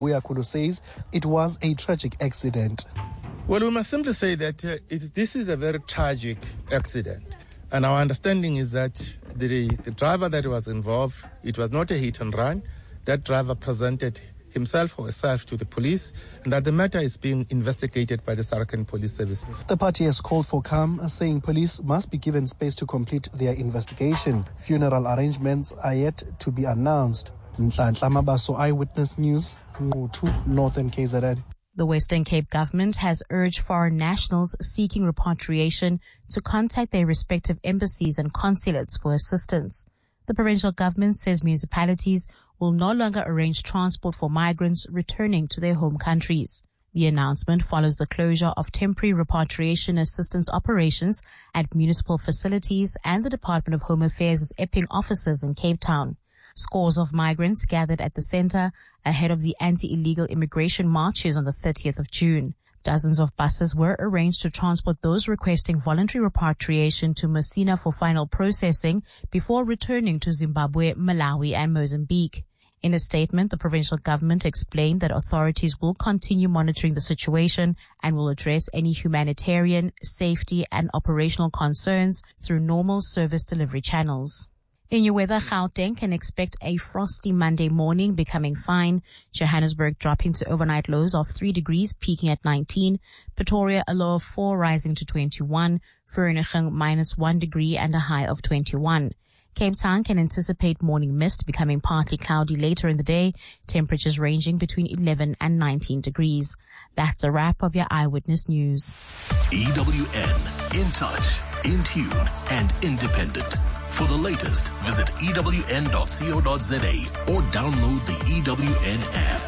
Uyakulu says it was a tragic accident. Well, we must simply say that this is a very tragic accident. And our understanding is that the driver that was involved, it was not a hit and run. That driver presented himself or herself to the police, and that the matter is being investigated by the Sarkhan Police Service. The party has called for calm, saying police must be given space to complete their investigation. Funeral arrangements are yet to be announced. Nhlanhla Mabaso, Eyewitness News, Ngutu, Northern KZN. The Western Cape government has urged foreign nationals seeking repatriation to contact their respective embassies and consulates for assistance. The provincial government says municipalities will no longer arrange transport for migrants returning to their home countries. The announcement follows the closure of temporary repatriation assistance operations at municipal facilities and the Department of Home Affairs' Epping offices in Cape Town. Scores of migrants gathered at the centre ahead of the anti-illegal immigration marches on the 30th of June. Dozens of buses were arranged to transport those requesting voluntary repatriation to Messina for final processing before returning to Zimbabwe, Malawi and Mozambique. In a statement, the provincial government explained that authorities will continue monitoring the situation and will address any humanitarian, safety and operational concerns through normal service delivery channels. In your weather, Gauteng can expect a frosty Monday morning, becoming fine. Johannesburg dropping to overnight lows of 3 degrees, peaking at 19. Pretoria a low of 4, rising to 21. Vereeniging -1 degree and a high of 21. Cape Town can anticipate morning mist, becoming partly cloudy later in the day. Temperatures ranging between 11 and 19 degrees. That's a wrap of your Eyewitness News. EWN, in touch, in tune, and independent. For the latest, visit ewn.co.za or download the EWN app.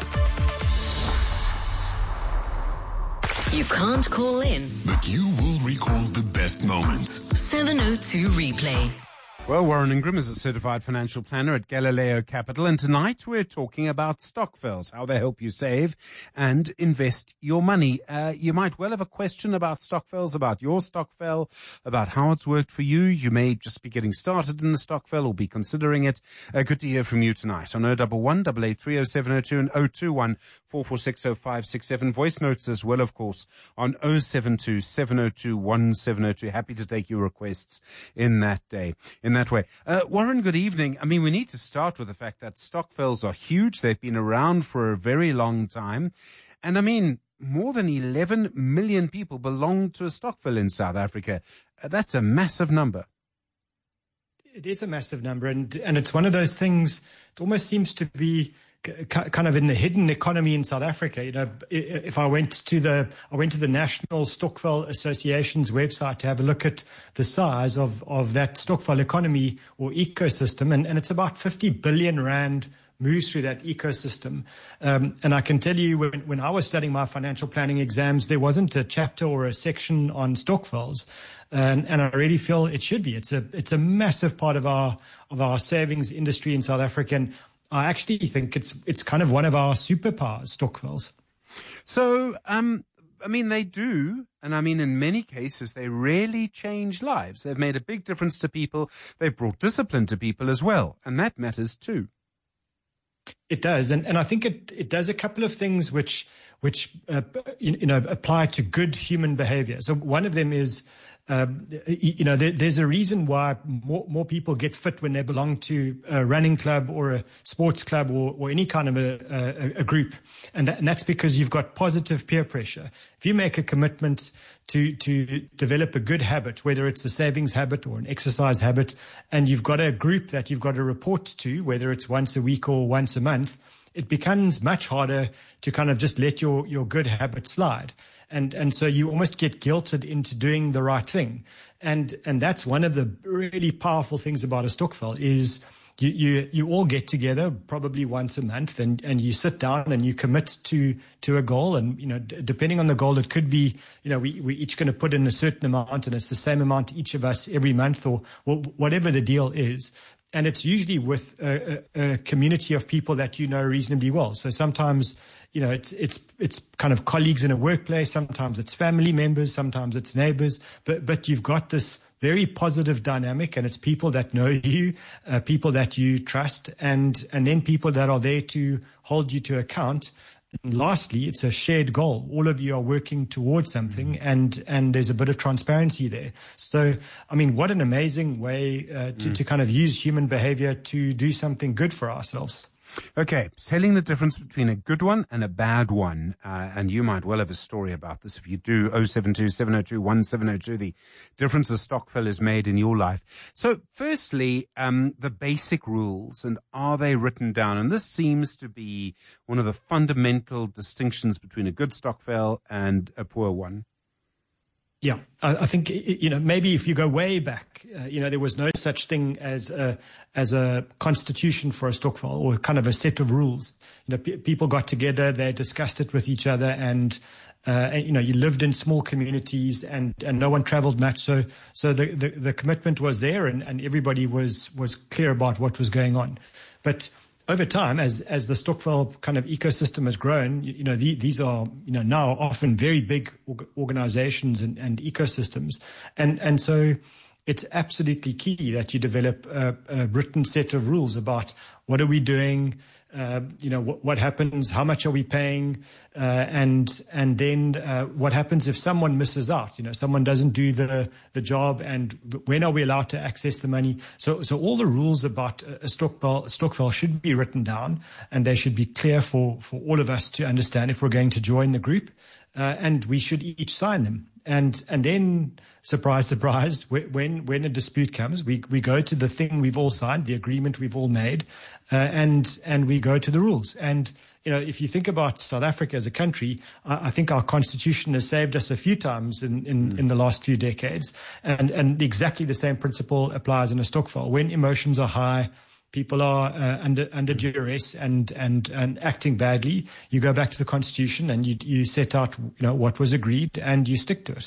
You can't call in, but you will recall the best moments. 702 Replay. Well, Warren Ingram is a certified financial planner at Galileo Capital, and tonight we're talking about stokvels, how they help you save and invest your money. You might well have a question about stokvels, about your stokvel, about how it's worked for you. You may just be getting started in the stokvel or be considering it. Good to hear from you tonight on 011 883 0702 and 021 446 0567. Voice notes as well, of course, on 072 702 1702. Happy to take your requests in that day. In that way. Warren, good evening. I mean, we need to start with the fact that stokvels are huge. They've been around for a very long time. And I mean, more than 11 million people belong to a stokvel in South Africa. That's a massive number. It is a massive number. And it's one of those things, it almost seems to be kind of in the hidden economy in South Africa. You know, if I went to the National Stokvel Association's website to have a look at the size of that stokvel economy or ecosystem, and it's about 50 billion rand moves through that ecosystem. And I can tell you, when I was studying my financial planning exams, there wasn't a chapter or a section on stokvels. And I really feel it should be. It's a massive part of our savings industry in South Africa. And I actually think it's kind of one of our superpowers, stokvels. So, I mean, they do, and I mean, in many cases, they really change lives. They've made a big difference to people. They've brought discipline to people as well, and that matters too. It does, and I think it does a couple of things which apply to good human behavior. So one of them is, there's a reason why more people get fit when they belong to a running club or a sports club or any kind of a group, and that's because you've got positive peer pressure. If you make a commitment to develop a good habit, whether it's a savings habit or an exercise habit, and you've got a group that you've got to report to, whether it's once a week or once a month, it becomes much harder to kind of just let your good habit slide. And so you almost get guilted into doing the right thing. And that's one of the really powerful things about a stokvel is you all get together probably once a month and you sit down and you commit to a goal. And, depending on the goal, it could be, we're each going to put in a certain amount and it's the same amount to each of us every month or whatever the deal is. And it's usually with a community of people that you know reasonably well. So sometimes, it's kind of colleagues in a workplace. Sometimes it's family members. Sometimes it's neighbors. But you've got this very positive dynamic, and it's people that know you, people that you trust, and then people that are there to hold you to account. lastly, it's a shared goal. All of you are working towards something, and there's a bit of transparency there. So, I mean, what an amazing way to kind of use human behavior to do something good for ourselves. Okay, telling the difference between a good one and a bad one, and you might well have a story about this. If you do, 072-702-1702, the difference a stokvel is made in your life. So, firstly, the basic rules, and are they written down? And this seems to be one of the fundamental distinctions between a good stokvel and a poor one. Yeah, I think, maybe if you go way back, there was no such thing as a constitution for a stokvel, or kind of a set of rules. People got together, they discussed it with each other, and you lived in small communities, and no one traveled much. So the commitment was there, and everybody was clear about what was going on. But over time, as the stokvel kind of ecosystem has grown, these are, now often very big organizations and ecosystems. And so it's absolutely key that you develop a written set of rules about what are we doing, what happens, how much are we paying, and then what happens if someone misses out, someone doesn't do the job, and when are we allowed to access the money? So all the rules about a stokvel should be written down, and they should be clear for all of us to understand if we're going to join the group, and we should each sign them. And then, surprise, surprise, when a dispute comes, we go to the thing we've all signed, the agreement we've all made, and we go to the rules. And, if you think about South Africa as a country, I think our constitution has saved us a few times in the last few decades. And exactly the same principle applies in a stokvel. When emotions are high, people are under duress and acting badly, you go back to the Constitution and you set out what was agreed and you stick to it.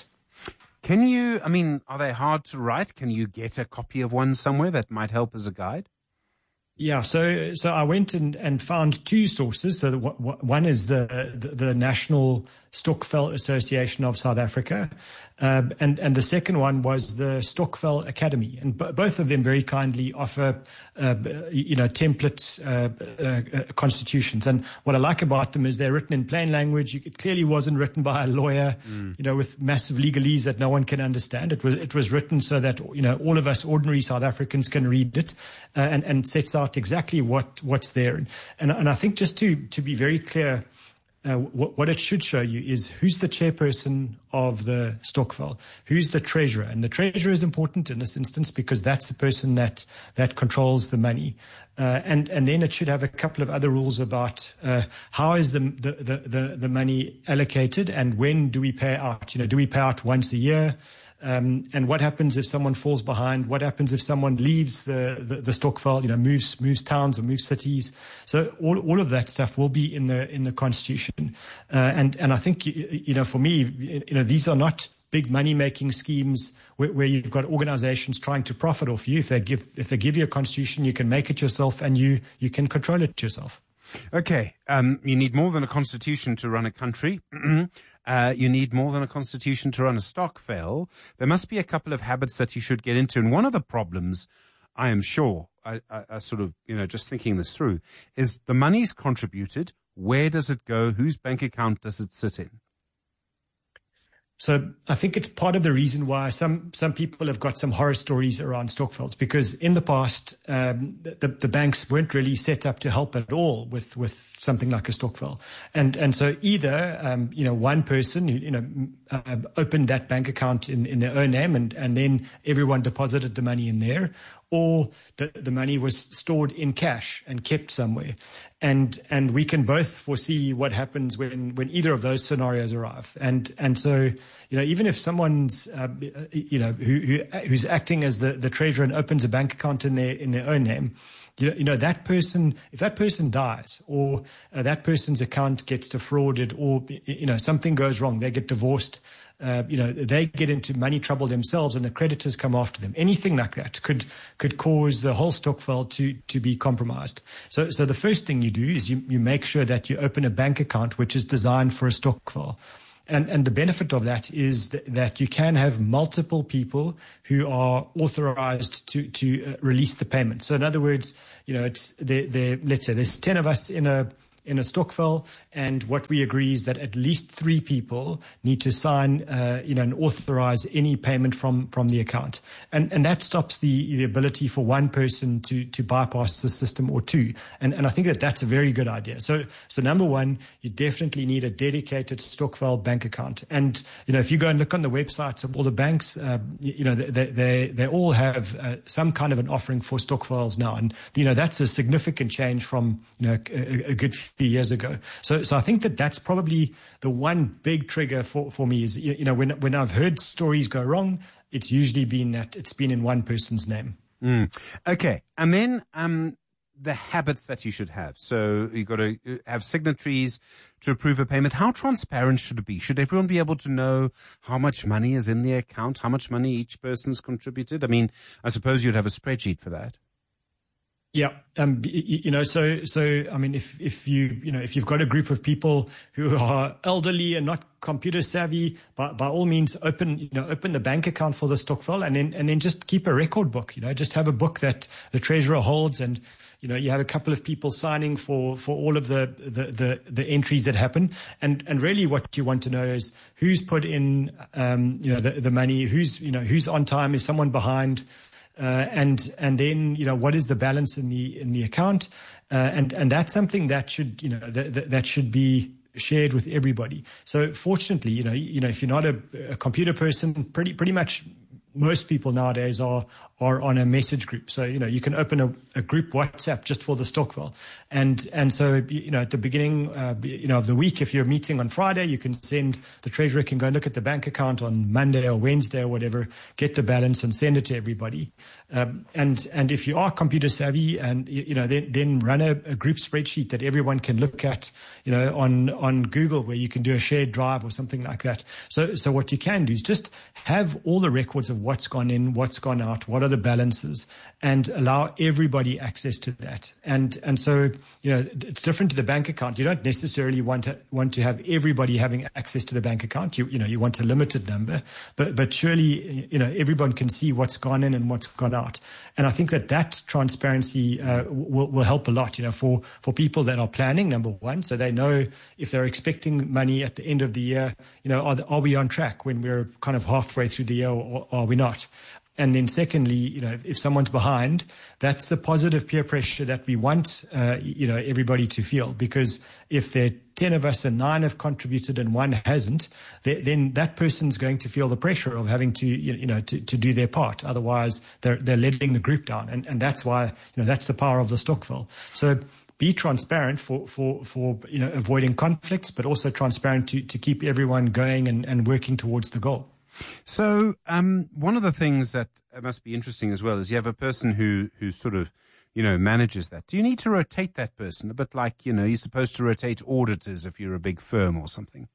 Are they hard to write? Can you get a copy of one somewhere that might help as a guide? Yeah, so I went and found two sources. So one is the National Stokvel Association of South Africa, and the second one was the Stokvel Academy, and both of them very kindly offer templates, constitutions. And what I like about them is they're written in plain language. It clearly wasn't written by a lawyer, with massive legalese that no one can understand. It was written so that all of us ordinary South Africans can read it, and sets out exactly what's there. And I think just to be very clear, what it should show you is who's the chairperson of the stokvel, who's the treasurer. And the treasurer is important in this instance because that's the person that controls the money. And then it should have a couple of other rules about how is the money allocated, and when do we pay out? Do we pay out once a year? And what happens if someone falls behind? What happens if someone leaves the stokvel, moves towns or moves cities? So all of that stuff will be in the Constitution. And I think, for me, these are not big money-making schemes where you've got organizations trying to profit off you. If they give you a Constitution, you can make it yourself and you can control it yourself. Okay, you need more than a constitution to run a country. You need more than a constitution to run a stokvel. There must be a couple of habits that you should get into. And one of the problems, I am sure, I sort of, just thinking this through, is the money's contributed. Where does it go? Whose bank account does it sit in? So I think it's part of the reason why some people have got some horror stories around stokvels, because in the past, the banks weren't really set up to help at all with something like a stokvel. And so either, one person, opened that bank account in their own name and then everyone deposited the money in there, or the money was stored in cash and kept somewhere. And we can both foresee what happens when either of those scenarios arrive. And so, even if someone's, who's acting as the treasurer and opens a bank account in their own name, that person, if that person dies or that person's account gets defrauded or, something goes wrong, they get divorced, they get into money trouble themselves and the creditors come after them. Anything like that could cause the whole stokvel to be compromised. So the first thing you do is you make sure that you open a bank account which is designed for a stokvel. And the benefit of that is that you can have multiple people who are authorized to release the payment. So in other words, it's let's say there's 10 of us in a stokvel, And what we agree is that at least 3 people need to sign, and authorize any payment from the account. And that stops the ability for one person to bypass the system or 2. And I think that's a very good idea. So number one, you definitely need a dedicated Stokvel bank account. And, if you go and look on the websites of all the banks, they all have some kind of an offering for Stokvels now. And, that's a significant change from, a good few years ago. So I think that's probably the one big trigger for me is, when I've heard stories go wrong, it's usually been that it's been in one person's name. Okay. And then the habits that you should have. So you've got to have signatories to approve a payment. How transparent should it be? Should everyone be able to know how much money is in the account, how much money each person's contributed? I mean, I suppose you'd have a spreadsheet for that. Yeah. So I mean, if you've got a group of people who are elderly and not computer savvy, by all means, open the bank account for the Stokvel and then just keep a record book, just have a book that the treasurer holds and, you have a couple of people signing for all of the entries that happen. And really what you want to know is who's put in, the money, who's on time, is someone behind, and then, what is the balance in the account? And that's something that should, that should be shared with everybody. So fortunately, if you're not a computer person, pretty much most people nowadays are on a message group. So, you can open a group WhatsApp just for the Stokvel. And so, at the beginning, of the week, if you're meeting on Friday, you can send, the treasurer can go and look at the bank account on Monday or Wednesday or whatever, get the balance and send it to everybody. And if you are computer savvy and, then run a group spreadsheet that everyone can look at, on Google, where you can do a shared drive or something like that. So what you can do is just have all the records of what's gone in, what's gone out, what are the balances, and allow everybody access to that. And so, it's different to the bank account. You don't necessarily want to have everybody having access to the bank account. You want a limited number, but surely, everyone can see what's gone in and what's gone out. And I think that transparency will help a lot, for people that are planning, number one, so they know if they're expecting money at the end of the year, are we on track when we're kind of halfway through the year, or are we not? And then secondly, if someone's behind, that's the positive peer pressure that we want, everybody to feel. Because if there are 10 of us and 9 have contributed and 1 hasn't, then that person's going to feel the pressure of having to, to do their part. Otherwise, they're letting the group down. And that's why, that's the power of the Stokvel. So be transparent for avoiding conflicts, but also transparent to keep everyone going and working towards the goal. So one of the things that must be interesting as well is you have a person who sort of, manages that. Do you need to rotate that person? A bit like, you're supposed to rotate auditors if you're a big firm or something.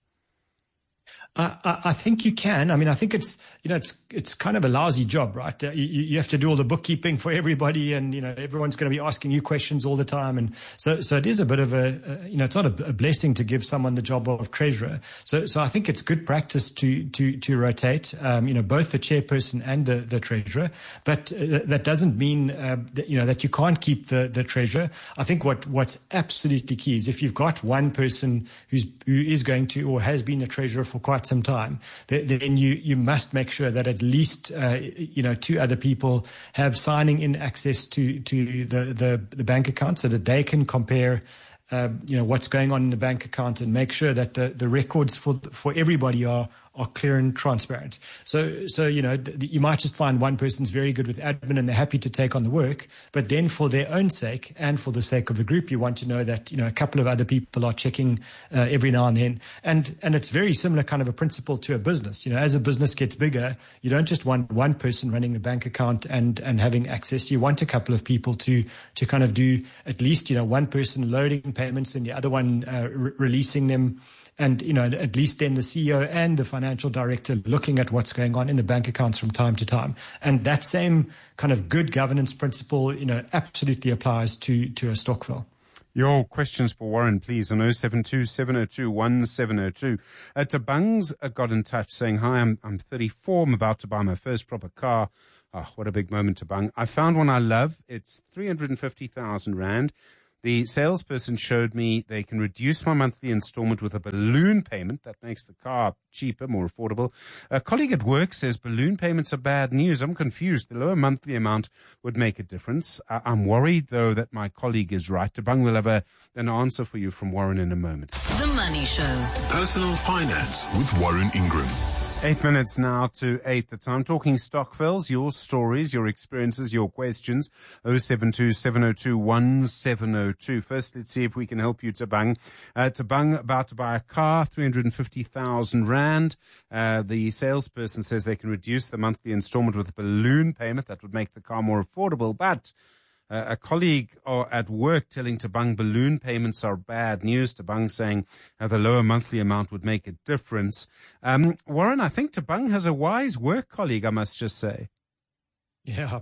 I think you can. I mean, I think it's kind of a lousy job, right? You have to do all the bookkeeping for everybody, and everyone's going to be asking you questions all the time, and so it is a bit of it's not a blessing to give someone the job of treasurer. So I think it's good practice to rotate, both the chairperson and the treasurer. But that doesn't mean that you can't keep the treasurer. I think what's absolutely key is if you've got one person who is going to or has been a treasurer for quite some time, then you must make sure that at least 2 other people have signing in access to the bank account, so that they can compare what's going on in the bank account and make sure that the records for everybody are clear and transparent. So you might just find one person's very good with admin and they're happy to take on the work, but then for their own sake and for the sake of the group, you want to know that a couple of other people are checking every now and then. And it's very similar kind of a principle to a business. As a business gets bigger, you don't just want one person running the bank account and having access. You want a couple of people to kind of do at least one person loading payments and the other one releasing them. And, at least then the CEO and the financial director looking at what's going on in the bank accounts from time to time. And that same kind of good governance principle, absolutely applies to a Stokvel. Your questions for Warren, please, on 072-702-1702. Tabang's got in touch saying, hi, I'm 34. I'm about to buy my first proper car. Oh, what a big moment, Tabang. I found one I love. It's 350,000 Rand. The salesperson showed me they can reduce my monthly installment with a balloon payment. That makes the car cheaper, more affordable. A colleague at work says balloon payments are bad news. I'm confused. The lower monthly amount would make a difference. I'm worried, though, that my colleague is right. Tabang will have an answer for you from Warren in a moment. The Money Show. Personal Finance with Warren Ingram. 8 minutes now to 8 the time. Talking Stokvels, your stories, your experiences, your questions. 072-702-1702. First, let's see if we can help you, Tabang. Tabang about to buy a car, 350,000 Rand. The salesperson says they can reduce the monthly installment with a balloon payment. That would make the car more affordable. But a colleague at work telling Tabang balloon payments are bad news. Tabang saying the lower monthly amount would make a difference. Warren, I think Tabang has a wise work colleague, I must just say. Yeah,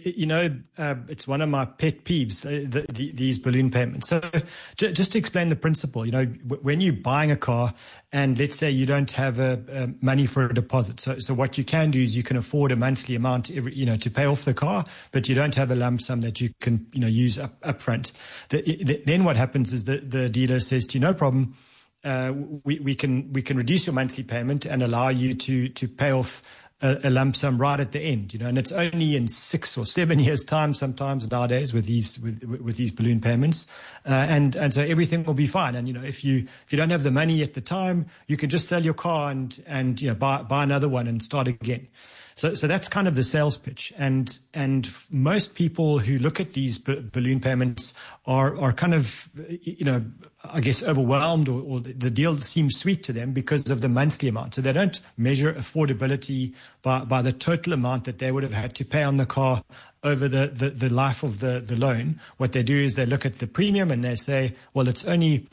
it's one of my pet peeves, these balloon payments. So just to explain the principle, when you're buying a car and let's say you don't have money for a deposit. So what you can do is you can afford a monthly amount to pay off the car, but you don't have a lump sum that you can, use up front. Then what happens is the dealer says to you, no problem. We can reduce your monthly payment and allow you to pay off a lump sum right at the end, and it's only in 6 or 7 years' time sometimes nowadays with these balloon payments, and so everything will be fine. And if you don't have the money at the time, you can just sell your car and buy another one and start again. So that's kind of the sales pitch, and most people who look at these balloon payments are kind of I guess overwhelmed, or the deal seems sweet to them because of the monthly amount. So they don't measure affordability by the total amount that they would have had to pay on the car over the life of the loan. What they do is they look at the premium and they say, well, it's only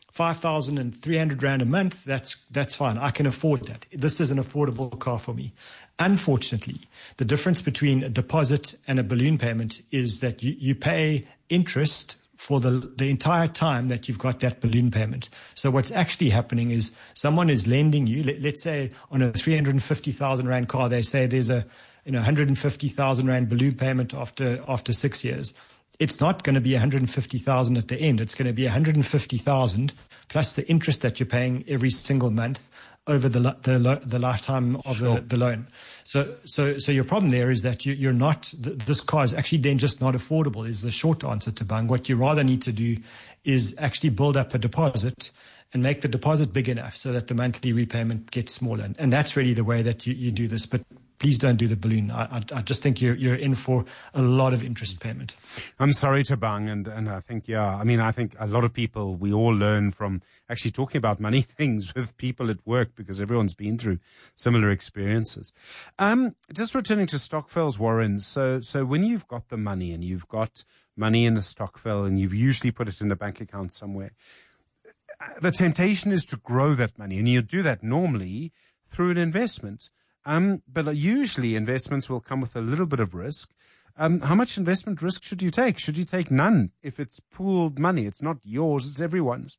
5,300 Rand a month. That's fine. I can afford that. This is an affordable car for me. Unfortunately, the difference between a deposit and a balloon payment is that you pay interest for the entire time that you've got that balloon payment. So what's actually happening is someone is lending you, let's say on a 350,000 Rand car, they say there's a 150,000 Rand balloon payment after 6 years. It's not going to be 150,000 at the end. It's going to be 150,000 plus the interest that you're paying every single month over the lifetime of the loan. So your problem there is that you're not, this car is actually then just not affordable, is the short answer to Bang. What you rather need to do is actually build up a deposit and make the deposit big enough so that the monthly repayment gets smaller. And that's really the way that you do this. But please don't do the balloon. I just think you're in for a lot of interest payment. I'm sorry, Tabang, and I think, I think a lot of people, we all learn from actually talking about money things with people at work because everyone's been through similar experiences. Just returning to Stokvels, Warren, so when you've got the money and you've got money in a Stokvel and you've usually put it in a bank account somewhere, the temptation is to grow that money, and you do that normally through an investment. But usually investments will come with a little bit of risk. How much investment risk should you take? Should you take none if it's pooled money? It's not yours, it's everyone's.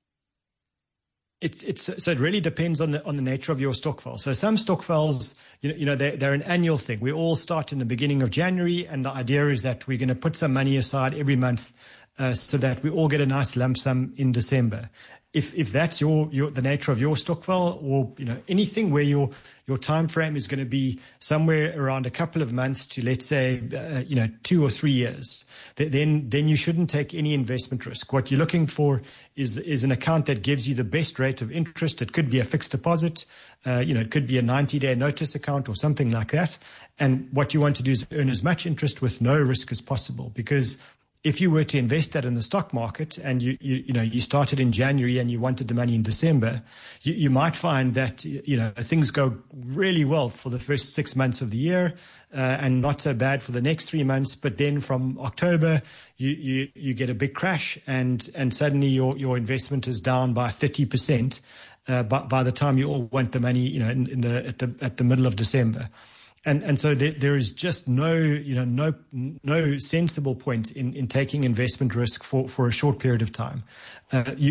So it really depends on the nature of your stokvel. So some stokvels, they're an annual thing. We all start in the beginning of January, and the idea is that we're going to put some money aside every month so that we all get a nice lump sum in December. If that's the nature of your stokvel, or anything where your time frame is going to be somewhere around a couple of months to, let's say 2 or 3 years, then you shouldn't take any investment risk. What you're looking for is an account that gives you the best rate of interest. It could be a fixed deposit, it could be a 90-day notice account or something like that. And what you want to do is earn as much interest with no risk as possible, because if you were to invest that in the stock market and you started in January and you wanted the money in December, you might find that things go really well for the first 6 months of the year and not so bad for the next 3 months. But then from October, you get a big crash and suddenly your investment is down by 30%. By the time you all want the money, at the middle of December. And so there is just no sensible point in taking investment risk for a short period of time.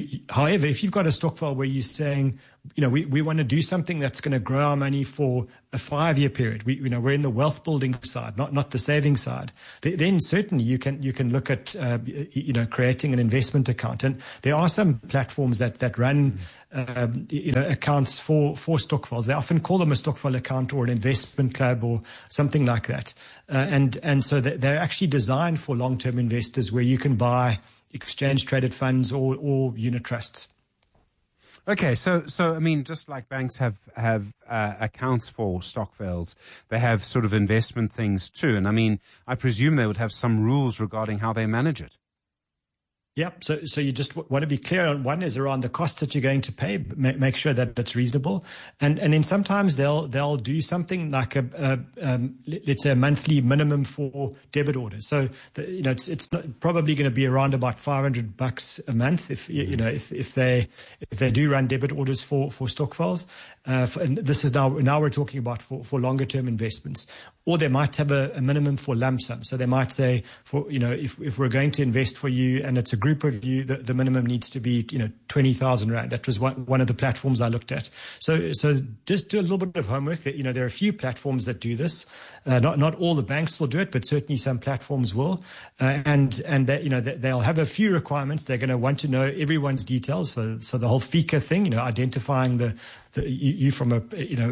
However, if you've got a stokvel where you're saying, we want to do something that's going to grow our money for a 5-year period, we're in the wealth building side, not the saving side, then certainly you can look at creating an investment account. And there are some platforms that run accounts for stokvels. They often call them a stokvel account or an investment club or something like that. And so they're actually designed for long-term investors where you can buy exchange-traded funds or unit trusts. Okay, so I mean, just like banks have accounts for stokvels, they have sort of investment things too. And I mean, I presume they would have some rules regarding how they manage it. Yep. So you just want to be clear on one is around the costs that you're going to pay. Make sure that it's reasonable, and then sometimes they'll do something like let's say a monthly minimum for debit orders. So it's probably going to be around about $500 a month if they do run debit orders for stokvels. And this is now we're talking about for longer term investments. Or they might have a minimum for lump sum. So they might say, if we're going to invest for you and it's a group of you, the minimum needs to be 20,000 rand. That was one of the platforms I looked at. So just do a little bit of homework. There are a few platforms that do this. Not all the banks will do it, but certainly some platforms will. And that, they'll have a few requirements. They're going to want to know everyone's details. So the whole FICA thing, identifying you from a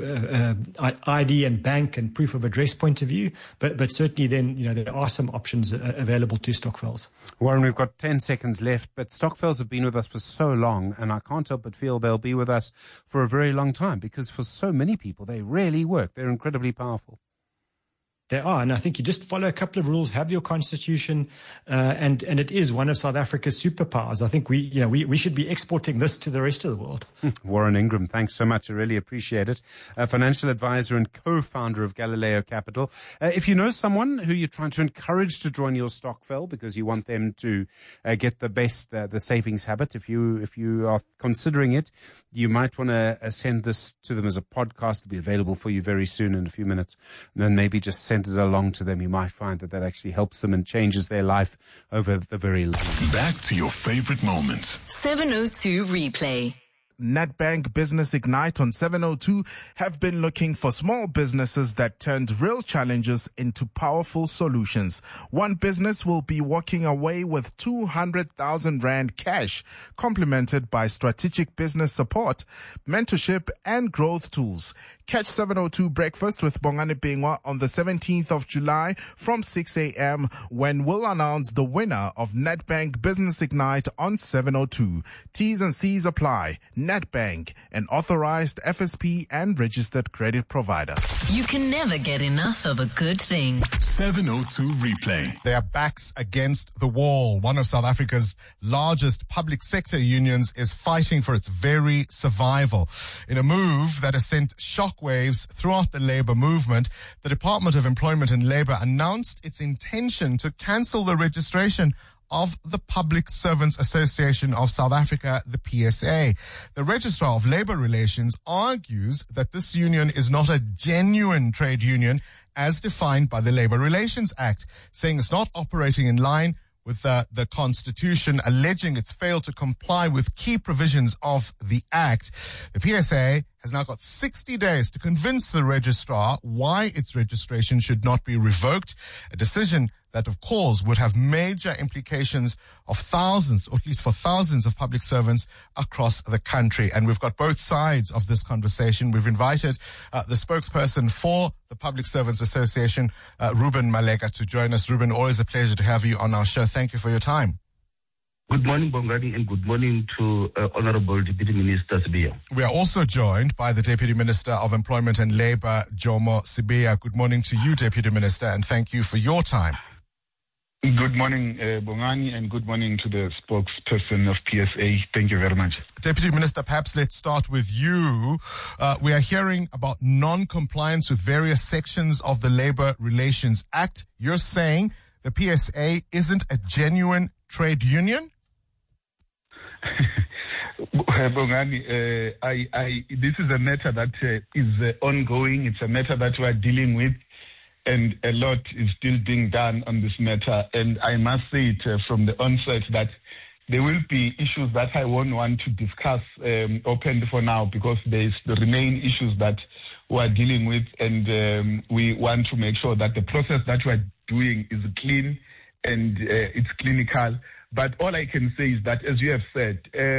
ID and bank and proof of address point of view, but certainly then there are some options available to stokvels. Warren, we've got 10 seconds left, but stokvels have been with us for so long, and I can't help but feel they'll be with us for a very long time because for so many people they really work. They're incredibly powerful. They are, and I think you just follow a couple of rules, have your constitution, and it is one of South Africa's superpowers. I think we should be exporting this to the rest of the world. Warren Ingram, thanks so much. I really appreciate it. A financial advisor and co-founder of Galileo Capital. If you know someone who you're trying to encourage to join your stokvel because you want them to get the best, the savings habit, if you are considering it, you might want to send this to them as a podcast. It'll be available for you very soon in a few minutes. And then maybe just send it along to them. You might find that actually helps them and changes their life over the very long. Back to your favorite moments. 702 Replay. Nedbank Business Ignite on 702 have been looking for small businesses that turned real challenges into powerful solutions. One business will be walking away with 200,000 Rand cash, complemented by strategic business support, mentorship, and growth tools. Catch 702 Breakfast with Bongani Bingwa on the 17th of July from 6 a.m. when we'll announce the winner of Nedbank Business Ignite on 702. T's and C's apply. Nedbank, an authorized FSP and registered credit provider. You can never get enough of a good thing. 702 Replay. Their backs against the wall. One of South Africa's largest public sector unions is fighting for its very survival. In a move that has sent shockwaves throughout the labor movement, the Department of Employment and Labor announced its intention to cancel the registration of the Public Servants Association of South Africa, the PSA. The Registrar of Labour Relations argues that this union is not a genuine trade union as defined by the Labour Relations Act, saying it's not operating in line with the Constitution, alleging it's failed to comply with key provisions of the Act. The PSA has now got 60 days to convince the registrar why its registration should not be revoked, a decision that, of course, would have major implications of thousands, or at least for thousands of public servants across the country. And we've got both sides of this conversation. We've invited the spokesperson for the Public Servants Association, Ruben Maleka, to join us. Ruben, always a pleasure to have you on our show. Thank you for your time. Good morning, Bongani, and good morning to Honorable Deputy Minister Sibiya. We are also joined by the Deputy Minister of Employment and Labour, Jomo Sibiya. Good morning to you, Deputy Minister, and thank you for your time. Good morning, Bongani, and good morning to the spokesperson of PSA. Thank you very much. Deputy Minister, perhaps let's start with you. We are hearing about non-compliance with various sections of the Labour Relations Act. You're saying the PSA isn't a genuine trade union? Bongani, this is a matter that is ongoing. It's a matter that we are dealing with. And a lot is still being done on this matter. And I must say it from the onset that there will be issues that I won't want to discuss openly for now, because there remain issues that who are dealing with, and we want to make sure that the process that we are doing is clean and it's clinical. But all I can say is that, as you have said,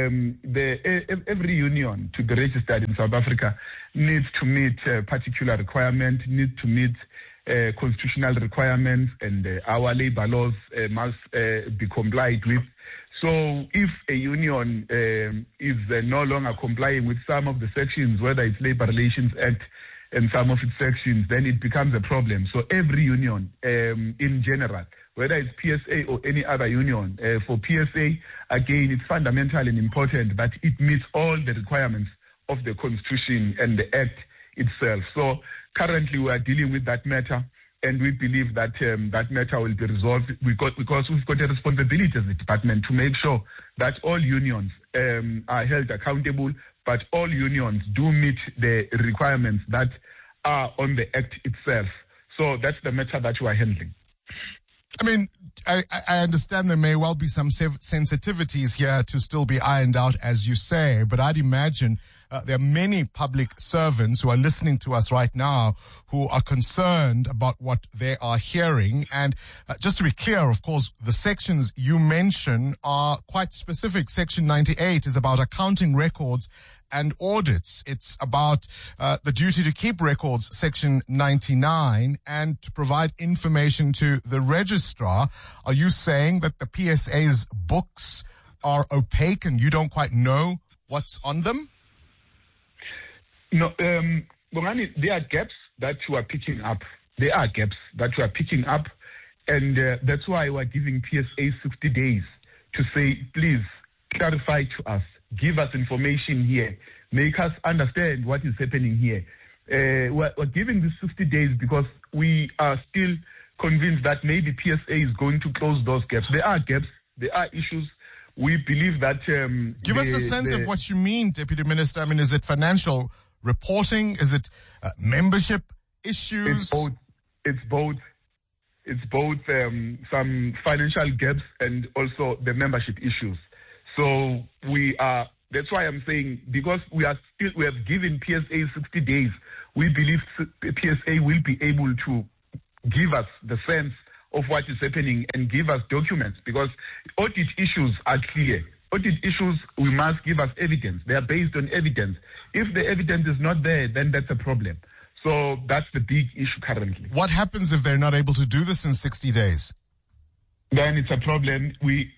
every union to be registered in South Africa needs to meet particular requirements, needs to meet constitutional requirements, and our labor laws must be complied with. So if a union is no longer complying with some of the sections, whether it's Labor Relations Act and some of its sections, then it becomes a problem. So every union in general, whether it's PSA or any other union, for PSA, again, it's fundamental and important that it meets all the requirements of the Constitution and the Act itself. So currently we are dealing with that matter, and we believe that that matter will be resolved because we've got a responsibility as a department to make sure that all unions are held accountable, but all unions do meet the requirements that are on the Act itself. So that's the matter that we are handling. I mean, I understand there may well be some sensitivities here to still be ironed out, as you say, but I'd imagine there are many public servants who are listening to us right now who are concerned about what they are hearing. And just to be clear, of course, the sections you mention are quite specific. Section 98 is about accounting records and audits. It's about the duty to keep records, Section 99, and to provide information to the registrar. Are you saying that the PSA's books are opaque and you don't quite know what's on them? No, Bongani, there are gaps that you are picking up. There are gaps that you are picking up, and that's why we're giving PSA 60 days to say, please clarify to us, give us information here, make us understand what is happening here. We're giving this 60 days because we are still convinced that maybe PSA is going to close those gaps. There are gaps, there are issues. We believe that... Give us a sense of what you mean, Deputy Minister. I mean, is it financial reporting? Is it membership issues? It's both. Some financial gaps and also the membership issues. So that's why I'm saying, because we have given PSA 60 days, we believe PSA will be able to give us the sense of what is happening and give us documents, because audit issues are clear. Audit issues, we must give us evidence. They are based on evidence. If the evidence is not there, then that's a problem. So that's the big issue currently. What happens if they're not able to do this in 60 days? Then it's a problem.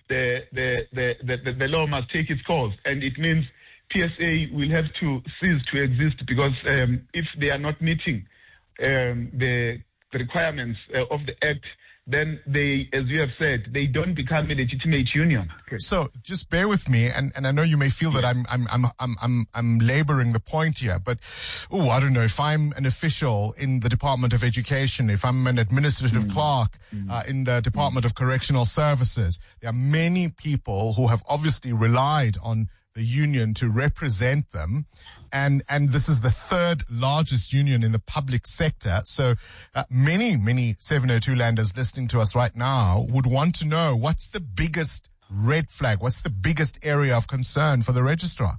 The law must take its course, and it means PSA will have to cease to exist, because if they are not meeting the requirements of the Act, then they, as you have said, they don't become a legitimate union. Okay. So just bear with me, and I know you may feel that I'm laboring the point here, but I don't know, if I'm an official in the Department of Education, if I'm an administrative clerk in the Department of Correctional Services, there are many people who have obviously relied on the union to represent them. And this is the third largest union in the public sector. So many 702 landers listening to us right now would want to know, what's the biggest red flag? What's the biggest area of concern for the registrar?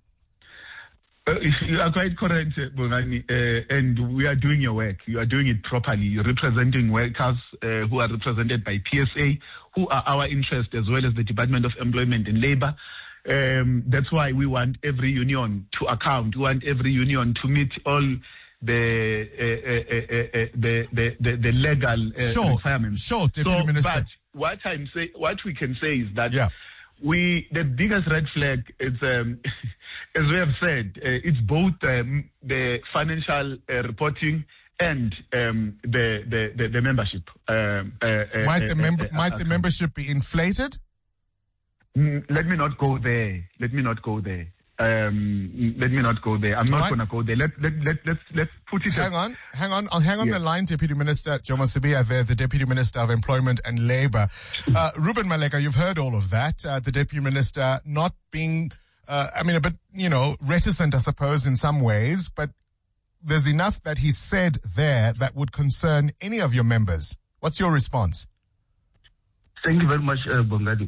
You are quite correct, Bongani, and we are doing your work. You are doing it properly. You're representing workers who are represented by PSA, who are our interest, as well as the Department of Employment and Labor. That's why we want every union to account. We want every union to meet all the legal requirements. Sure, Deputy Minister. But what we can say is that the biggest red flag is, as we have said, it's both the financial reporting and the membership. Might the membership be inflated? Let me not go there. I'm not going to go there. Let's put it. Hang on. I'll hang on the line, Deputy Minister Jomo Sibiya there, the Deputy Minister of Employment and Labour. Reuben Maleka, you've heard all of that. The Deputy Minister not being, a bit, reticent, I suppose, in some ways, but there's enough that he said there that would concern any of your members. What's your response? Thank you very much, Bongani.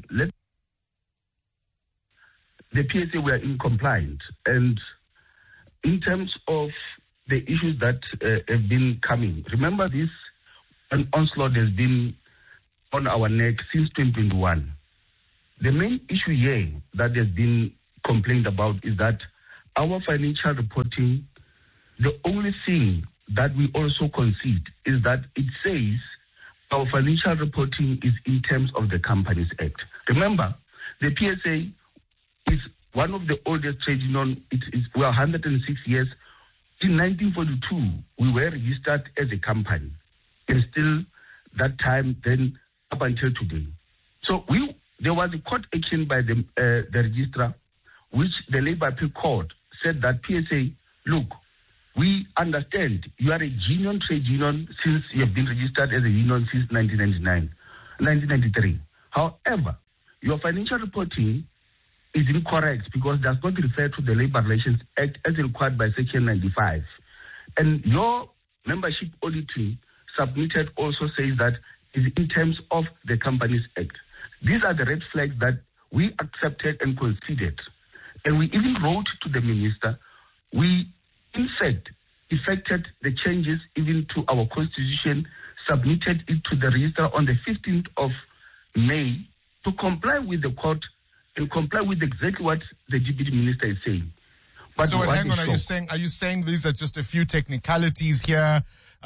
The PSA were incompliant, and in terms of the issues that have been coming. Remember, an onslaught has been on our neck since 2021. The main issue here that has been complained about is that our financial reporting, the only thing that we also concede is that it says our financial reporting is in terms of the Companies Act. Remember, the PSA is one of the oldest trade unions. We are 106 years. In 1942, we were registered as a company, and still that time, then up until today. So there was a court action by the registrar, which the Labour Appeal Court said that PSA, look, we understand you are a genuine trade union since you have been registered as a union since 1993. However, your financial reporting is incorrect because it does not refer to the Labour Relations Act as required by Section 95. And your membership auditing submitted also says that is in terms of the Companies Act. These are the red flags that we accepted and conceded. And we even wrote to the minister. We, in fact, effected the changes even to our constitution, submitted it to the register on the 15th of May to comply with the court and comply with exactly what the deputy minister is saying. But so hang on, are you saying these are just a few technicalities here?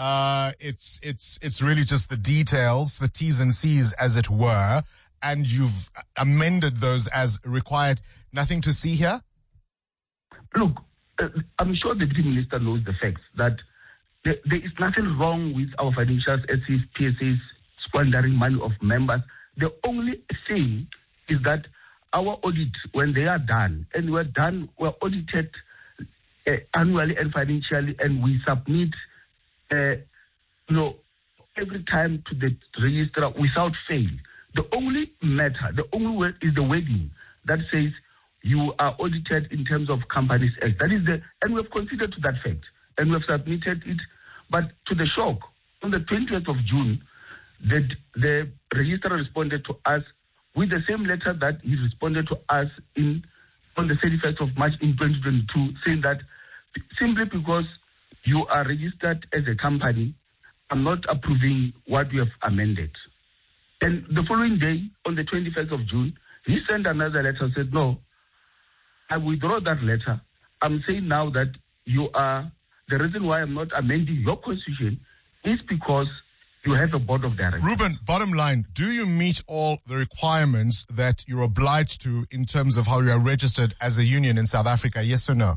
It's really just the details, the T's and C's, as it were, and you've amended those as required. Nothing to see here? Look, I'm sure the deputy minister knows the facts that there is nothing wrong with our financials as if PSAs squandering money of members. The only thing is that our audit, when they are done, and we're audited annually and financially, and we submit, every time to the registrar without fail. The only matter, the only word is the wording that says you are audited in terms of Companies Act. That is and we have considered to that fact, and we have submitted it. But to the shock, on the 20th of June, the registrar responded to us with the same letter that he responded to us on the 31st of March in 2022, saying that simply because you are registered as a company, I'm not approving what you have amended. And the following day, on the 21st of June, he sent another letter and said, no, I withdraw that letter. I'm saying now that the reason why I'm not amending your constitution is because you have a board of directors. Ruben, bottom line, do you meet all the requirements that you're obliged to in terms of how you are registered as a union in South Africa, yes or no?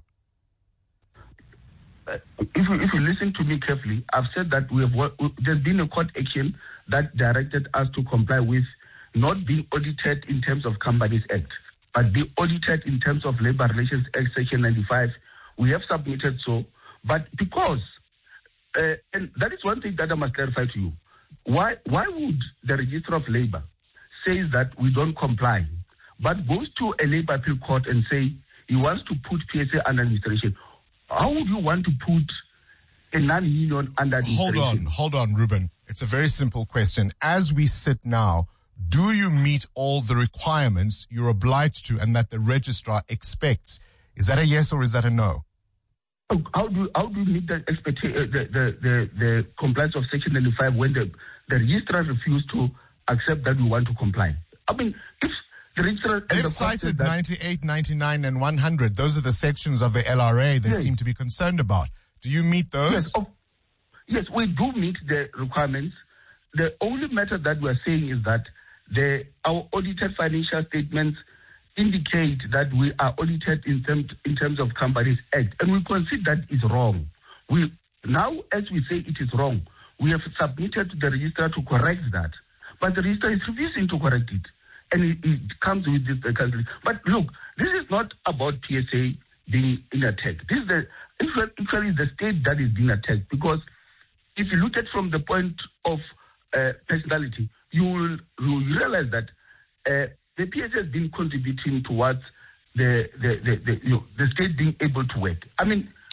If you listen to me carefully, I've said that there's been a court action that directed us to comply with not being audited in terms of Companies Act, but be audited in terms of Labour Relations Act Section 95. We have submitted so, but because, and that is one thing that I must clarify to you, why would the Register of Labour say that we don't comply, but goes to a Labour Appeal Court and say he wants to put PSA under administration? How would you want to put a non-union under administration? Hold on, Ruben. It's a very simple question. As we sit now, do you meet all the requirements you're obliged to and that the registrar expects? Is that a yes or is that a no? How do you meet the compliance of Section 95 when the registrar refused to accept that we want to comply? I mean, if the registrar... They've cited 98, 99 and 100. Those are the sections of the LRA they seem to be concerned about. Do you meet those? Yes, we do meet the requirements. The only matter that we're saying is that our audited financial statements indicate that we are audited in terms of Companies Act, and we consider that is wrong. Now, as we say it is wrong, we have submitted to the registrar to correct that, but the registrar is refusing to correct it, and it comes with this country. But look, this is not about PSA being in attack. This is actually the state that is being attacked, because if you look at from the point of personality, you will realize that the PSA has been contributing towards the state being able to work. I mean,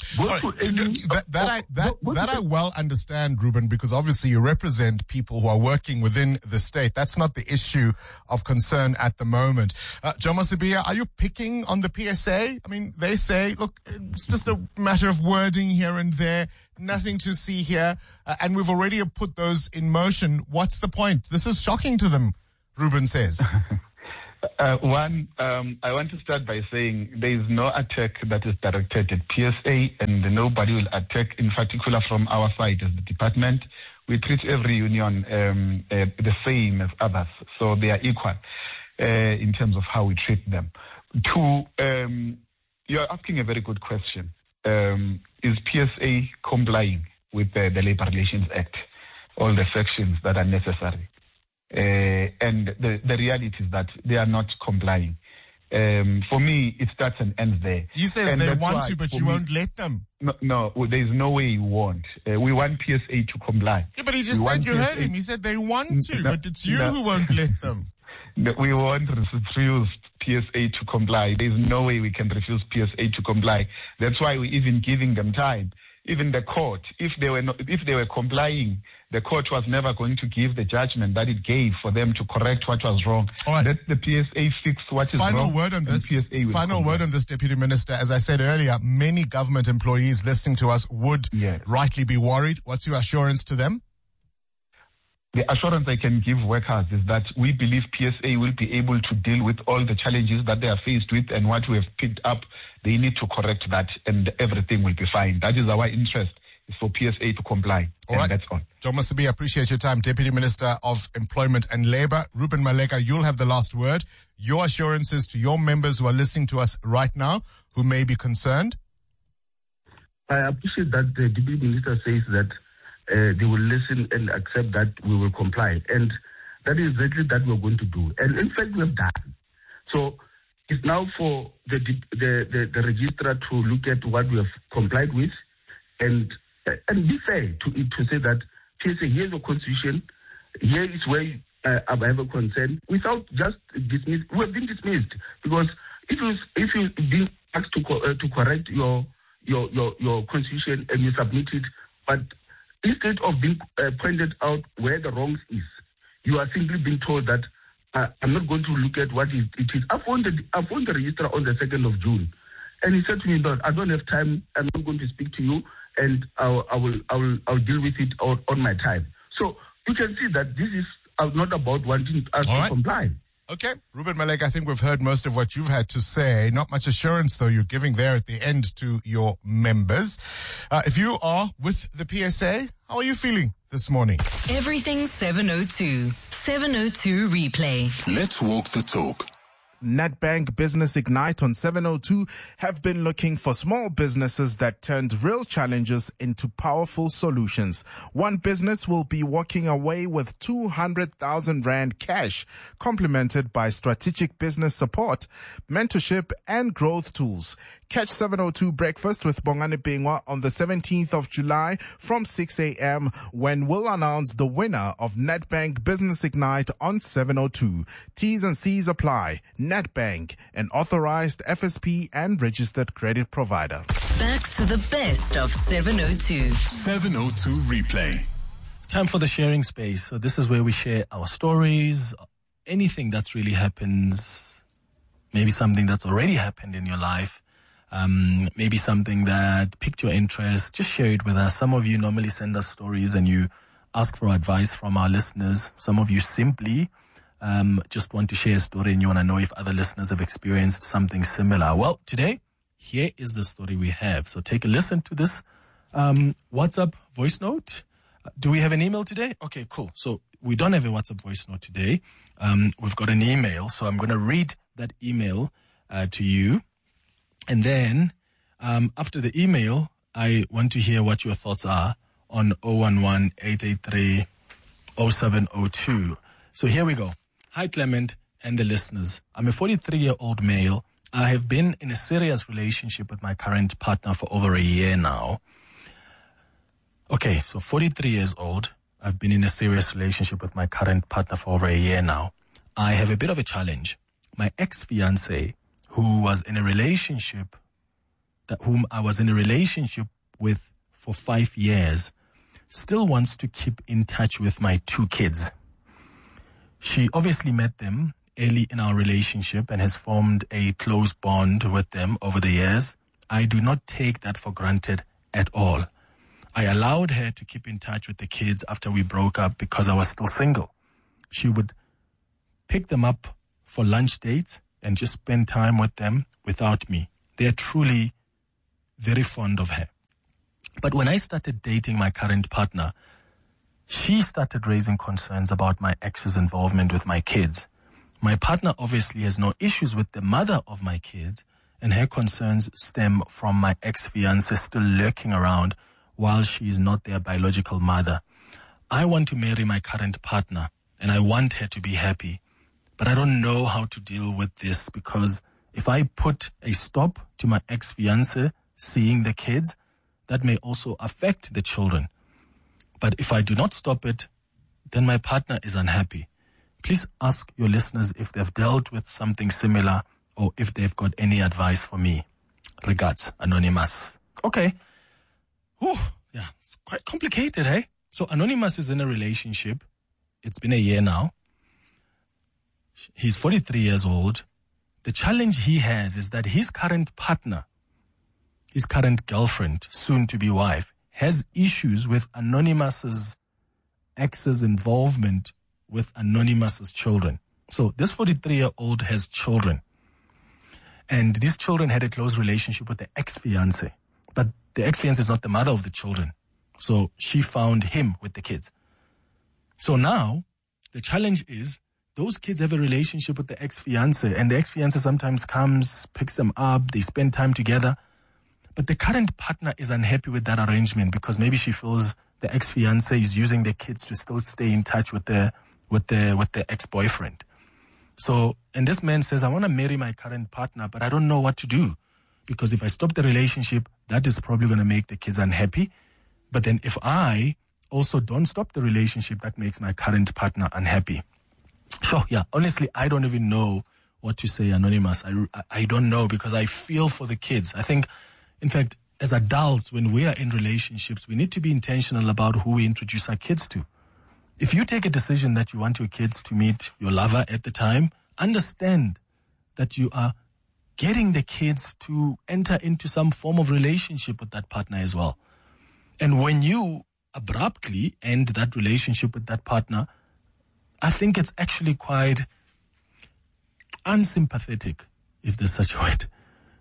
That I well understand, Ruben, because obviously you represent people who are working within the state. That's not the issue of concern at the moment. Joma Sibiya, are you picking on the PSA? I mean, they say, look, it's just a matter of wording here and there, nothing to see here, and we've already put those in motion. What's the point? This is shocking to them, Ruben says. I want to start by saying there is no attack that is directed at PSA, and nobody will attack, in particular from our side as the department. We treat every union the same as others, so they are equal in terms of how we treat them. You're asking a very good question. Is PSA complying with the Labour Relations Act, all the sections that are necessary? And the reality is that they are not complying. For me, it starts and ends there. You say they want to, but you won't let them. No, there is no way you won't. We want PSA to comply. Yeah, but he just said you heard him. He said they want to, but it's you who won't let them. We won't refuse PSA to comply. There is no way we can refuse PSA to comply. That's why we're even giving them time. Even the court, if they were complying, the court was never going to give the judgment that it gave for them to correct what was wrong. All right. Let the PSA fix what is wrong. Final word on this, Deputy Minister. As I said earlier, many government employees listening to us would rightly be worried. What's your assurance to them? The assurance I can give workers is that we believe PSA will be able to deal with all the challenges that they are faced with, and what we have picked up, they need to correct that, and everything will be fine. That is our interest, is for PSA to comply. All right. That's all. Joma Sibiya, appreciate your time. Deputy Minister of Employment and Labour. Ruben Maleka, you'll have the last word. Your assurances to your members who are listening to us right now, who may be concerned. I appreciate that the Deputy Minister says that they will listen and accept that we will comply. And that is exactly that we're going to do. And in fact, we have done. So it's now for the registrar to look at what we have complied with and be fair to say that PSA, here's the constitution, here is where I have a concern, without just dismiss. We have been dismissed because if you been asked to correct your constitution and you submit it, but instead of being pointed out where the wrongs is, you are simply being told that I'm not going to look at what it is. I phoned the registrar on the 2nd of June, and he said to me, "I don't have time. I'm not going to speak to you, and I'll deal with it on my time." So you can see that this is not about wanting us to comply. Okay, Ruben Maleka, I think we've heard most of what you've had to say. Not much assurance, though, you're giving there at the end to your members. If you are with the PSA, how are you feeling this morning? Everything 702. 702 Replay. Let's walk the talk. Nedbank Business Ignite on 702 have been looking for small businesses that turned real challenges into powerful solutions. One business will be walking away with 200,000 Rand cash, complemented by strategic business support, mentorship, and growth tools. Catch 702 Breakfast with Bongani Bingwa on the 17th of July from 6 a.m. when we'll announce the winner of Nedbank Business Ignite on 702. T's and C's apply. Nedbank, an authorized FSP and registered credit provider. Back to the best of 702. 702 Replay. Time for the sharing space. So this is where we share our stories, anything that's really happens, maybe something that's already happened in your life, maybe something that piqued your interest. Just share it with us. Some of you normally send us stories and you ask for advice from our listeners. Some of you simply just want to share a story and you want to know if other listeners have experienced something similar. Well, today, here is the story we have. So take a listen to this WhatsApp voice note. Do we have an email today? Okay, cool. So we don't have a WhatsApp voice note today. We've got an email. So I'm going to read that email to you. And then after the email, I want to hear what your thoughts are on 011-883-0702. So here we go. Hi, Clement and the listeners. I'm a 43-year-old male. I have been in a serious relationship with my current partner for over a year now. Okay, so 43 years old. I've been in a serious relationship with my current partner for over a year now. I have a bit of a challenge. My ex-fiancé, who was in a relationship whom I was in a relationship with for 5 years, still wants to keep in touch with my 2 kids. She obviously met them early in our relationship and has formed a close bond with them over the years. I do not take that for granted at all. I allowed her to keep in touch with the kids after we broke up because I was still single. She would pick them up for lunch dates and just spend time with them without me. They are truly very fond of her. But when I started dating my current partner, she started raising concerns about my ex's involvement with my kids. My partner obviously has no issues with the mother of my kids, and her concerns stem from my ex-fiancé still lurking around while she is not their biological mother. I want to marry my current partner, and I want her to be happy. But I don't know how to deal with this, because if I put a stop to my ex-fiancé seeing the kids, that may also affect the children. But if I do not stop it, then my partner is unhappy. Please ask your listeners if they've dealt with something similar or if they've got any advice for me. Regards, Anonymous. Okay. Whew, yeah, it's quite complicated, hey? So Anonymous is in a relationship. It's been a year now. He's 43 years old. The challenge he has is that his current partner, his current girlfriend, soon-to-be wife, has issues with Anonymous's ex's involvement with Anonymous's children. So this 43-year-old has children. And these children had a close relationship with the ex-fiancé. But the ex-fiancé is not the mother of the children. So she found him with the kids. So now the challenge is those kids have a relationship with the ex-fiancé, and the ex-fiancé sometimes comes, picks them up, they spend time together. But the current partner is unhappy with that arrangement because maybe she feels the ex-fiancé is using the kids to still stay in touch with the ex-boyfriend. So, and this man says, I want to marry my current partner, but I don't know what to do, because if I stop the relationship, that is probably going to make the kids unhappy. But then if I also don't stop the relationship, that makes my current partner unhappy. Sure, yeah, honestly, I don't even know what to say, Anonymous. I don't know, because I feel for the kids. I think, in fact, as adults, when we are in relationships, we need to be intentional about who we introduce our kids to. If you take a decision that you want your kids to meet your lover at the time, understand that you are getting the kids to enter into some form of relationship with that partner as well. And when you abruptly end that relationship with that partner, I think it's actually quite unsympathetic, if there's such a word.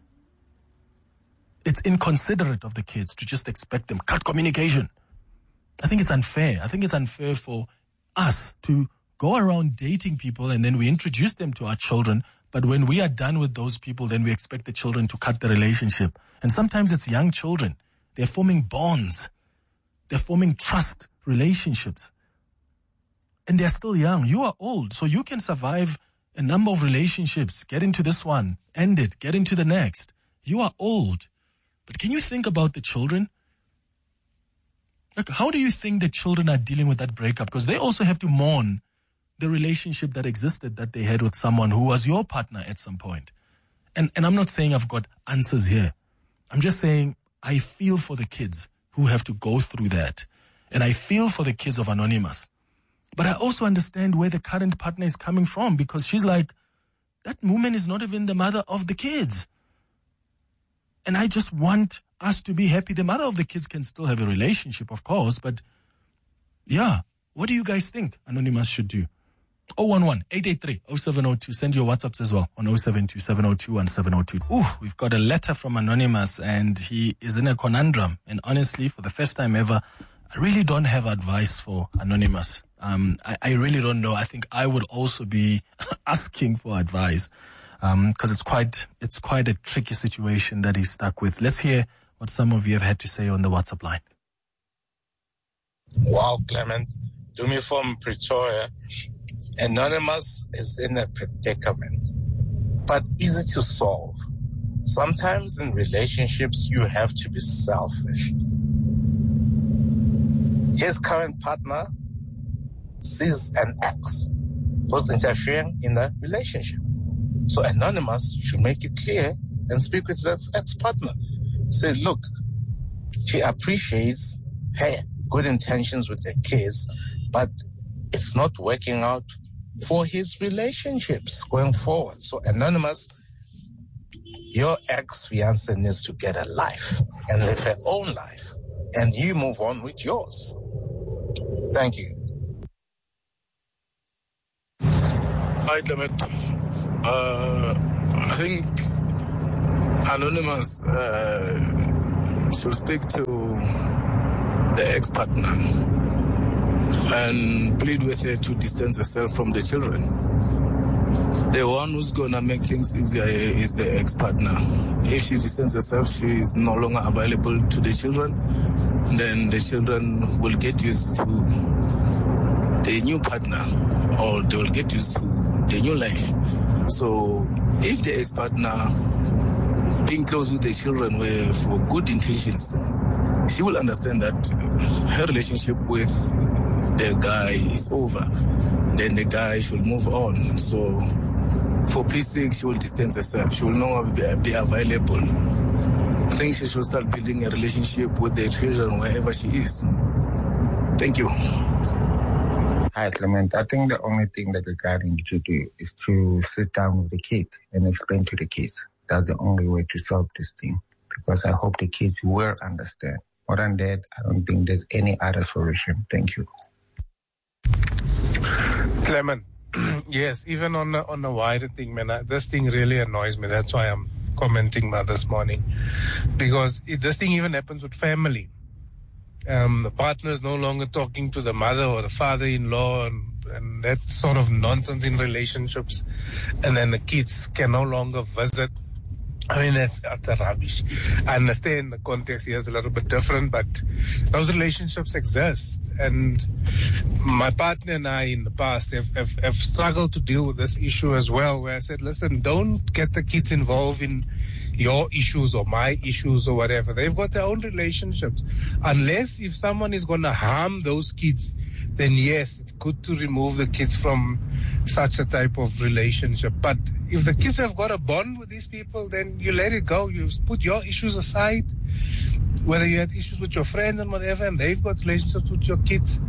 It's inconsiderate of the kids to just expect them, cut communication. I think it's unfair. I think it's unfair for us to go around dating people and then we introduce them to our children. But when we are done with those people, then we expect the children to cut the relationship. And sometimes it's young children. They're forming bonds. They're forming trust relationships. And they're still young. You are old, so you can survive a number of relationships. Get into this one, end it, get into the next. You are old. But can you think about the children? Like, how do you think the children are dealing with that breakup? Because they also have to mourn the relationship that existed that they had with someone who was your partner at some point. And I'm not saying I've got answers here. I'm just saying I feel for the kids who have to go through that. And I feel for the kids of Anonymous. But I also understand where the current partner is coming from, because she's like, that woman is not even the mother of the kids. And I just want us to be happy. The mother of the kids can still have a relationship, of course, but yeah, what do you guys think Anonymous should do? 011-883-0702. Send your WhatsApps as well on 072-702-1702. Ooh, we've got a letter from Anonymous, and he is in a conundrum. And honestly, for the first time ever, I really don't have advice for Anonymous. I really don't know. I think I would also be asking for advice, because it's quite a tricky situation that he's stuck with. Let's hear what some of you have had to say on the WhatsApp line. Wow, Clement. Dumi from Pretoria. Anonymous is in a predicament, but easy to solve. Sometimes in relationships, you have to be selfish. His current partner sees an ex who's interfering in the relationship. So Anonymous should make it clear and speak with that ex-partner. Say, look, he appreciates good intentions with the kids, but it's not working out for his relationships going forward. So, Anonymous, your ex-fiancé needs to get a life and live her own life, and you move on with yours. Thank you. Hi, Clement. I think Anonymous should speak to the ex-partner and plead with her to distance herself from the children. The one who's going to make things easier is the ex-partner. If she distances herself, she is no longer available to the children, then the children will get used to the new partner, or they will get used to the new life. So if the ex-partner being close with the children were for good intentions, she will understand that her relationship with the guy is over. Then the guy should move on. So for peace sake, she will distance herself. She will no longer be available. I think she should start building a relationship with the children wherever she is. Thank you. Hi, Clement. I think the only thing that the guy needs to do is to sit down with the kids and explain to the kids. That's the only way to solve this thing, because I hope the kids will understand. More than that, I don't think there's any other solution. Thank you. Clement, yes, even on a wider thing, man, this thing really annoys me. That's why I'm commenting about this morning, because this thing even happens with family. The partner is no longer talking to the mother or the father-in-law, and that sort of nonsense in relationships, and then the kids can no longer visit. I mean, that's utter rubbish. I understand the context here is a little bit different, but those relationships exist. And my partner and I in the past have struggled to deal with this issue as well, where I said, listen, don't get the kids involved in your issues or my issues or whatever. They've got their own relationships. Unless if someone is going to harm those kids, then yes, it's good to remove the kids from such a type of relationship. But if the kids have got a bond with these people, then you let it go. You put your issues aside, whether you had issues with your friends and whatever, and they've got relationships with your kids.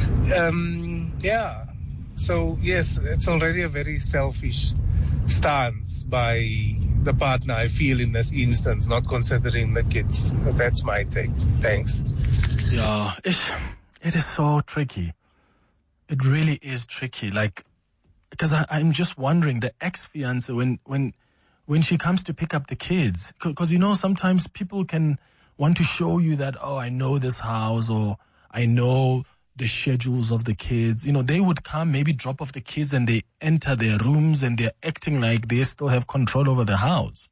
Yeah. So, yes, it's already a very selfish stance by the partner, I feel, in this instance, not considering the kids. So that's my take. Thanks. Yeah, it is so tricky. It really is tricky. Like, because I'm just wondering, the ex-fiancé, when she comes to pick up the kids, because, you know, sometimes people can want to show you that, oh, I know this house, or I know the schedules of the kids. You know, they would come, maybe drop off the kids, and they enter their rooms and they're acting like they still have control over the house.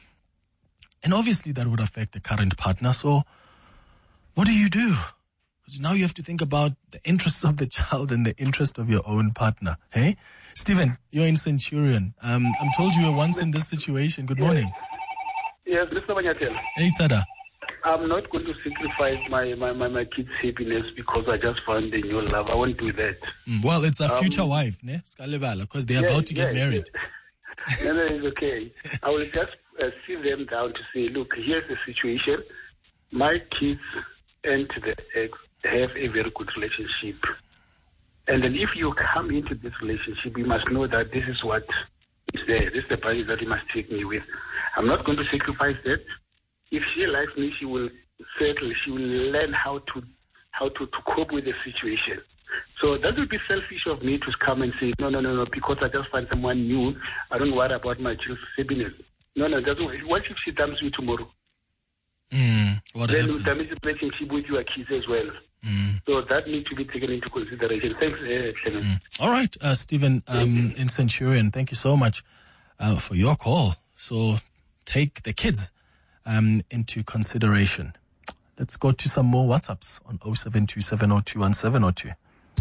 And obviously that would affect the current partner. So what do you do? Because now you have to think about the interests of the child and the interest of your own partner. Hey, Stephen, you're in Centurion. I'm told you were once in this situation. Good morning. Yes, Mr. Manyatel. Hey, Tada. I'm not going to sacrifice my kids' happiness because I just found a new love. I won't do that. Well, it's a future wife, ne? Because they're about to get married. No, it's okay. I will just sit them down to say, look, here's the situation. My kids and the ex have a very good relationship. And then if you come into this relationship, you must know that this is what is there. This is the value that you must take me with. I'm not going to sacrifice that. If she likes me, she will settle. She will learn how to cope with the situation. So that would be selfish of me to come and say, no, because I just find someone new, I don't worry about my children's happiness. No, what if she dumps you tomorrow? Then you damage the relationship with your kids as well. So that needs to be taken into consideration. Thanks, Clement. All right, Stephen, in Centurion, thank you so much for your call. So take the kids into consideration. Let's go to some more WhatsApps on 0727021702.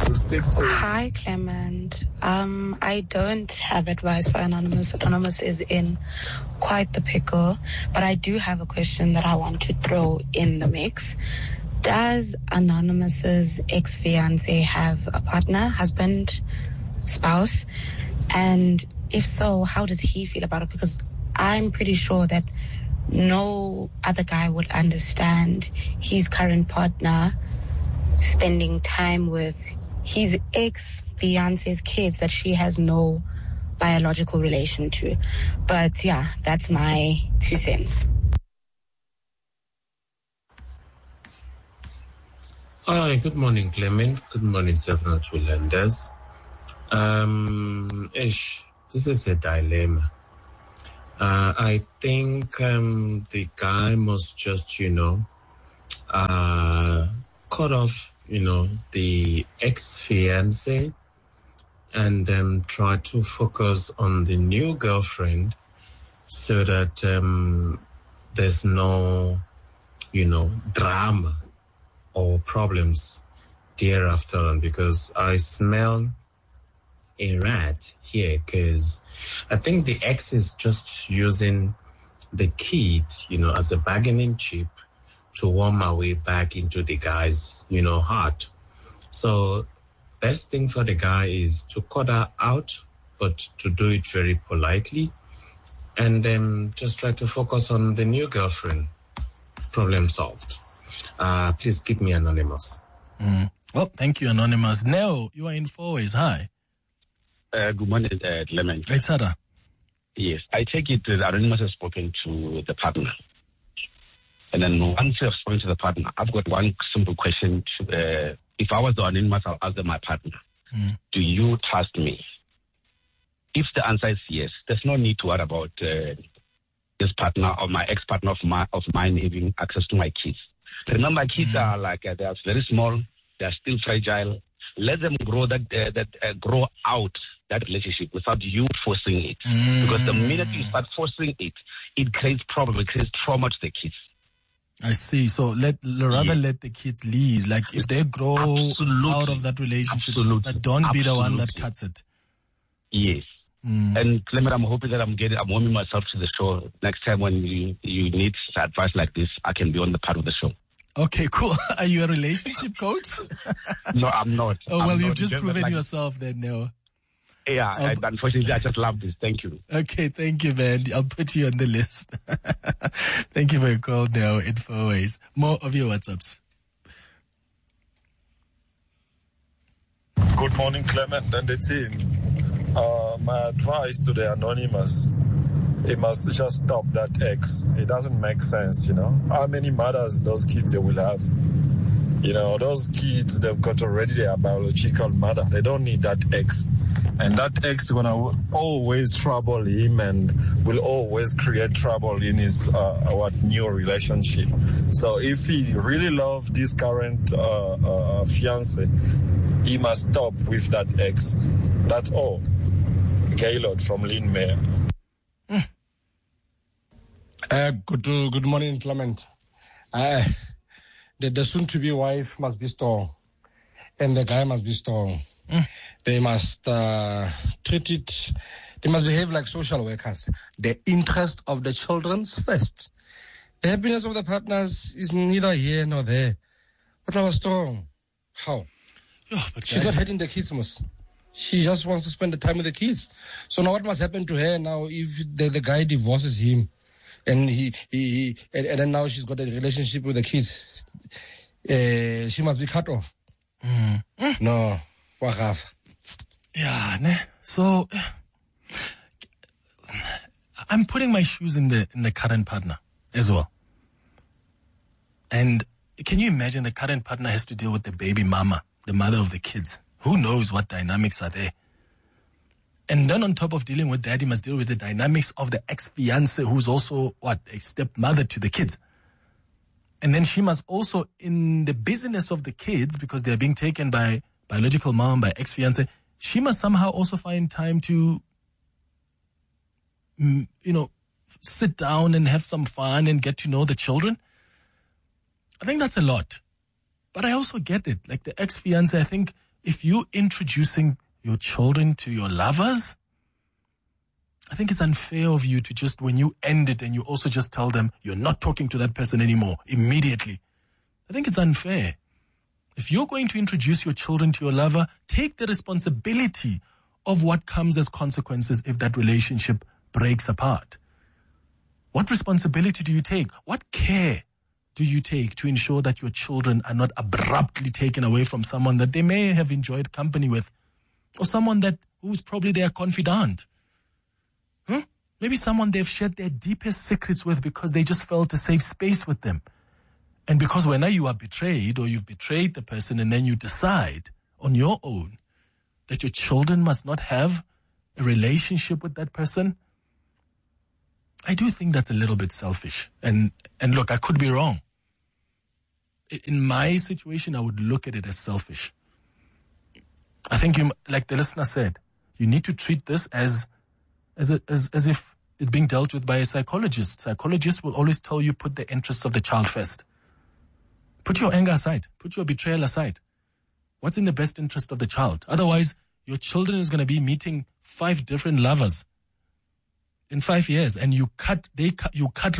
Hi, Clement. I don't have advice for Anonymous. Anonymous is in quite the pickle, but I do have a question that I want to throw in the mix. Does Anonymous's ex-fiancé have a partner, husband, spouse? And if so, how does he feel about it? Because I'm pretty sure that no other guy would understand his current partner spending time with his ex-fiance's kids that she has no biological relation to. But yeah, that's my 2 cents. Hi, good morning, Clement. Good morning, 702 Lenders. This is a dilemma. I think the guy must just, cut off, the ex-fiancé and try to focus on the new girlfriend so that there's no, drama or problems thereafter on, because I smell a rat here, because I think the ex is just using the kid, as a bargaining chip to worm my way back into the guy's, heart. So best thing for the guy is to cut her out, but to do it very politely, and then just try to focus on the new girlfriend. Problem solved. Please keep me anonymous. Well, thank you, Anonymous. Neo, you are in 4 ways. Hi. Good morning, Clement. Hey, Tada. Yes, I take it that Anonymous has spoken to the partner. And then once you have spoken to the partner, I've got one simple question. If I was the Anonymous, I'll ask my partner, do you trust me? If the answer is yes, there's no need to worry about this partner or my ex-partner of mine having access to my kids. Remember, kids are they are very small, they are still fragile. Let them grow grow out that relationship without you forcing it. Because the minute you start forcing it, it creates problems, it creates trauma to the kids. I see. So let the kids lead. Like if they grow out of that relationship, but don't be the one that cuts it. Yes. And Clement, I'm hoping that I'm warming myself to the show. Next time when you need advice like this, I can be on the part of the show. Okay, cool. Are you a relationship coach? No, I'm not. Oh, well, you've just proven yourself then, Neo. Yeah, unfortunately, I just love this. Thank you. Okay, thank you, man. I'll put you on the list. Thank you for your call, Neo, in 4 ways. More of your WhatsApps. Good morning, Clement and the team. My advice to the Anonymous, he must just stop that ex. It doesn't make sense, How many mothers those kids they will have? Those kids, they've got already their biological mother. They don't need that ex. And that ex is going to always trouble him and will always create trouble in his new relationship. So if he really loves this current fiancé, he must stop with that ex. That's all. Gaylord from Lynn Mayor. Good morning, Clement. The soon-to-be wife must be strong, and the guy must be strong. They must treat it. They must behave like social workers. The interest of the children's first. The happiness of the partners is neither here nor there. But I was strong. How? She's not hating the kids, most. She just wants to spend the time with the kids. So now what must happen to her now if the guy divorces him and and then now she's got a relationship with the kids? She must be cut off. No. Yeah, ne? So I'm putting my shoes in the current partner as well. And can you imagine the current partner has to deal with the baby mama, the mother of the kids? Who knows what dynamics are there? And then on top of dealing with that, he must deal with the dynamics of the ex-fiancé, who's also, a stepmother to the kids. And then she must also, in the business of the kids, because they're being taken by biological mom, by ex-fiancé, she must somehow also find time to, sit down and have some fun and get to know the children. I think that's a lot. But I also get it. Like the ex-fiancé, I think if you're introducing your children to your lovers, I think it's unfair of you to just, when you end it and you also just tell them you're not talking to that person anymore immediately. I think it's unfair. If you're going to introduce your children to your lover, take the responsibility of what comes as consequences if that relationship breaks apart. What responsibility do you take? What care do you take to ensure that your children are not abruptly taken away from someone that they may have enjoyed company with, or someone who's probably their confidant? Maybe someone they've shared their deepest secrets with because they just felt a safe space with them. And because when you are betrayed, or you've betrayed the person, and then you decide on your own that your children must not have a relationship with that person, I do think that's a little bit selfish. And look, I could be wrong. In my situation, I would look at it as selfish. I think like the listener said, you need to treat this as if it's being dealt with by a psychologist. Psychologists will always tell you, put the interests of the child first. Put your anger aside. Put your betrayal aside. What's in the best interest of the child? Otherwise, your children is going to be meeting 5 different lovers in 5 years, and you cut